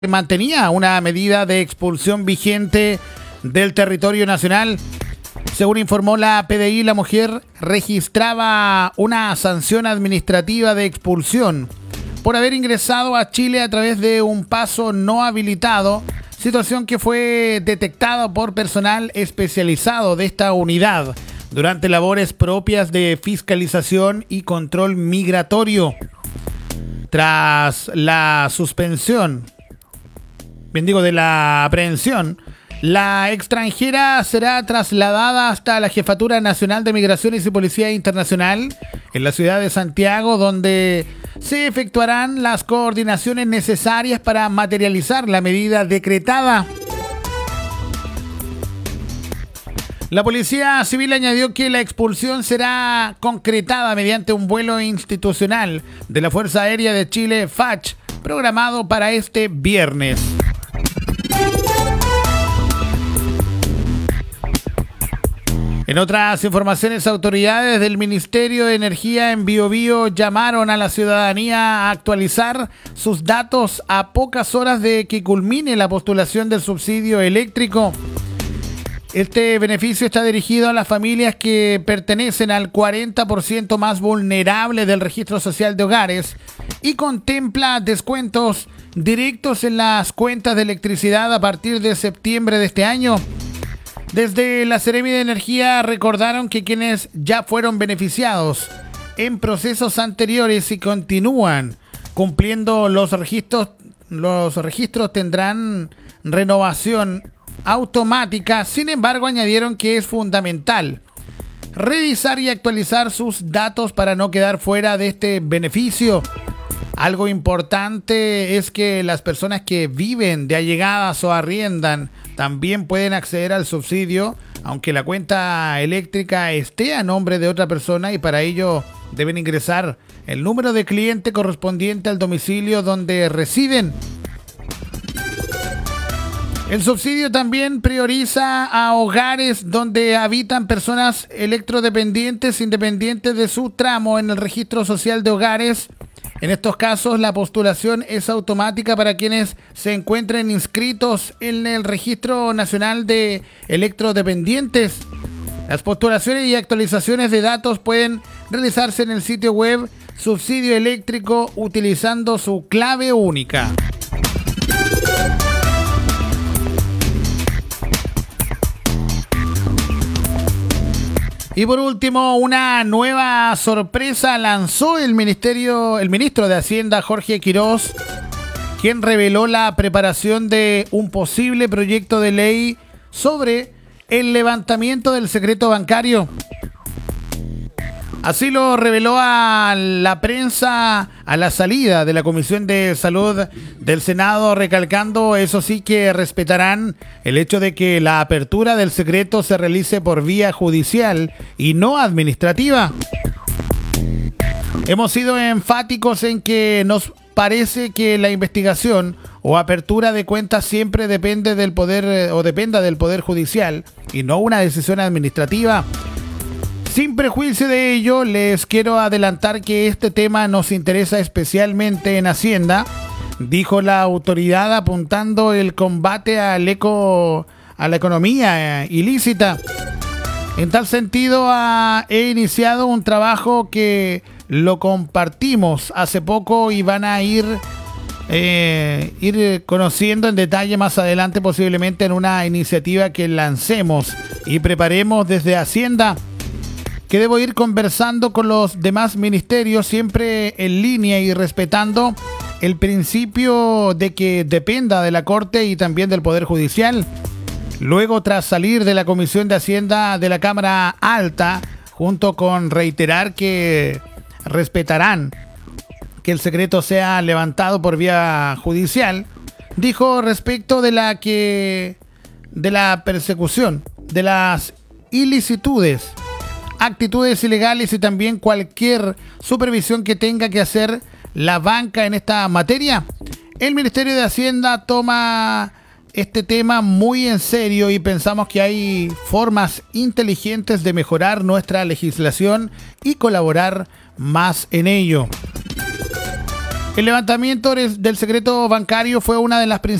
mantenía una medida de expulsión vigente del territorio nacional. Según informó la PDI, la mujer registraba una sanción administrativa de expulsión por haber ingresado a Chile a través de un paso no habilitado, situación que fue detectada por personal especializado de esta unidad durante labores propias de fiscalización y control migratorio. Tras la suspensión, de la aprehensión, la extranjera será trasladada hasta la Jefatura Nacional de Migraciones y Policía Internacional en la ciudad de Santiago, donde se efectuarán las coordinaciones necesarias para materializar la medida decretada. La Policía Civil añadió que la expulsión será concretada mediante un vuelo institucional de la Fuerza Aérea de Chile, FACH, programado para este viernes. En otras informaciones, autoridades del Ministerio de Energía en Biobío llamaron a la ciudadanía a actualizar sus datos a pocas horas de que culmine la postulación del subsidio eléctrico. Este beneficio está dirigido a las familias que pertenecen al 40% más vulnerable del registro social de hogares y contempla descuentos directos en las cuentas de electricidad a partir de septiembre de este año. Desde la Seremi de Energía recordaron que quienes ya fueron beneficiados en procesos anteriores y continúan cumpliendo los registros tendrán renovación automática. Sin embargo, añadieron que es fundamental revisar y actualizar sus datos para no quedar fuera de este beneficio. Algo importante es que las personas que viven de allegadas o arriendan también pueden acceder al subsidio, aunque la cuenta eléctrica esté a nombre de otra persona, y para ello deben ingresar el número de cliente correspondiente al domicilio donde residen. El subsidio también prioriza a hogares donde habitan personas electrodependientes independientes de su tramo en el registro social de hogares. En estos casos, la postulación es automática para quienes se encuentren inscritos en el Registro Nacional de Electrodependientes. Las postulaciones y actualizaciones de datos pueden realizarse en el sitio web Subsidio Eléctrico utilizando su clave única. Y por último, una nueva sorpresa lanzó el ministro de Hacienda, Jorge Quirós, quien reveló la preparación de un posible proyecto de ley sobre el levantamiento del secreto bancario. Así lo reveló a la prensa a la salida de la Comisión de Salud del Senado, recalcando, eso sí, que respetarán el hecho de que la apertura del secreto se realice por vía judicial y no administrativa. Hemos sido enfáticos en que nos parece que la investigación o apertura de cuentas siempre dependa del Poder Judicial y no una decisión administrativa. Sin prejuicio de ello, les quiero adelantar que este tema nos interesa especialmente en Hacienda, dijo la autoridad, apuntando el combate a la economía ilícita. En tal sentido, he iniciado un trabajo que lo compartimos hace poco y van a ir conociendo en detalle más adelante, posiblemente en una iniciativa que lancemos y preparemos desde Hacienda, que debo ir conversando con los demás ministerios, siempre en línea y respetando el principio de que dependa de la Corte y también del Poder Judicial. Luego, tras salir de la Comisión de Hacienda de la Cámara Alta, junto con reiterar que respetarán que el secreto sea levantado por vía judicial, dijo respecto de la persecución, de las ilicitudes, actitudes ilegales y también cualquier supervisión que tenga que hacer la banca en esta materia. El Ministerio de Hacienda toma este tema muy en serio y pensamos que hay formas inteligentes de mejorar nuestra legislación y colaborar más en ello. El levantamiento del secreto bancario fue una de las